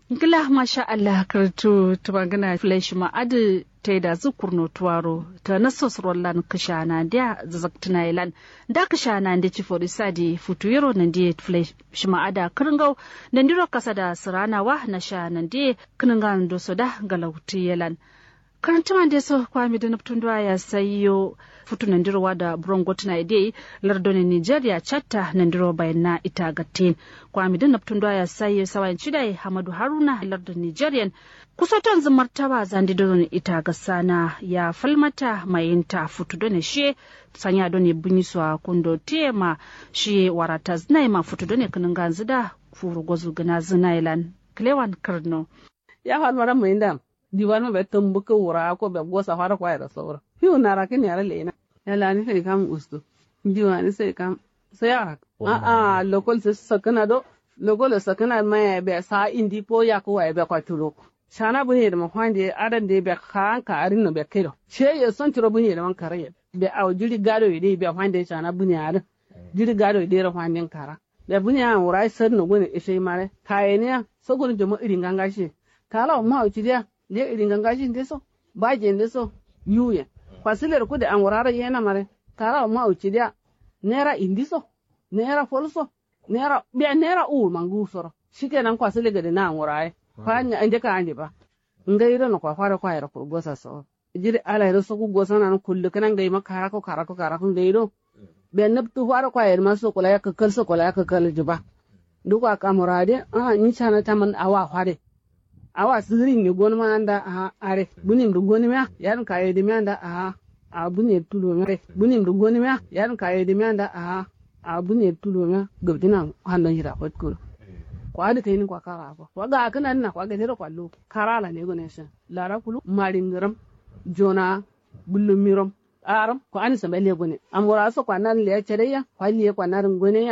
Gila masha Allah kartu tubangana flesh ma adu taida zukurno tuwaro ta nasos rollan kashana dia zazaktina ilan da kashana ndi chifori sadi futuyero nandi flesh ma ada kringau nandiro kasada sirana wa na sha nandi kningan do soda galauti yelan karantuma nde so kwami da naptundwa ya sayo futu nandiro wada brongotina idei lardoni Nigeria chatta nandiro bayna itagatin kwami da naptundwa ya sayo sawan chidai Hamadu Haruna lardoni Nigerian kusoton zumartaba zandi don itagasana ya falmata mayinta futu done she sanya doni bunyiswa kundo tema she warata znai ma futu done kningan zida furu gozu gana zinailan klewan karno ya halmara mayinda diwan be tumbuka wura ko be gosa fara kwa da saura fiu na rakin yara lena yala ni sai kam ustu diwan sai kam sai ara lokol sai sakana do lokol sakana mai be sa indi po ya ko be kwa tulo shana bunye da mahwande adan de be kan ka arin no be kiro she ya son tiro bunye da man kare be aw jiri gado ide be hwande shana bunye adan jiri gado ide ra hwande kara be bunye an wura sai no gune ishe mare kayene so gun jomo irin gangashi kala ma o cidiya le irin gangashin deso bajen deso yuye kwasiler ku da an wurare yana mare kara ma uci dia nera indiso nera folso nera biya nera u mangu soro shikenan kwasile ga na an wuraye fanya ande ka ande ba ngairo no kwa fara kwa yara ko gosa so jiri ala yaro so ku gosa nan kullu kanan gai maka karako ngairo be nabtu fara kwa yar maso kula ya kakkal so kula ya kakkal juba duka kamurade ni chana taman awa fare awa sirin ni gon ma anda are bunim du gon ma yan ka yedi mi anda a bunye tulo me bunim du gon ma yan ka yedi mi anda a bunye tulo me gabdina handan hira hotko ko adi kai ni kwa kara ko waga kana na kwa ga kwallo karala ne gone sha lara kulu maringaram jona bullumiram aram ko ani sambe le gone amura so kwa nan le cereya kwali kwa nan gone